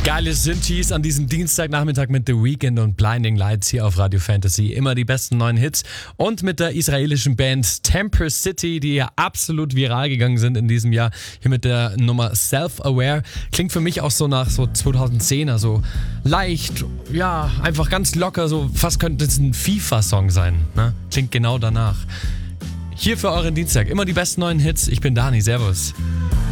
Geile Synthes an diesem Dienstagnachmittag mit The Weeknd und Blinding Lights hier auf Radio Fantasy. Immer die besten neuen Hits. Und mit der israelischen Band Temper City, die ja absolut viral gegangen sind in diesem Jahr. Hier mit der Nummer Self-Aware. Klingt für mich auch so nach so 2010er, so leicht, ja, einfach ganz locker, so fast könnte es ein FIFA-Song sein. Ne? Klingt genau danach. Hier für euren Dienstag immer die besten neuen Hits. Ich bin Dani, servus.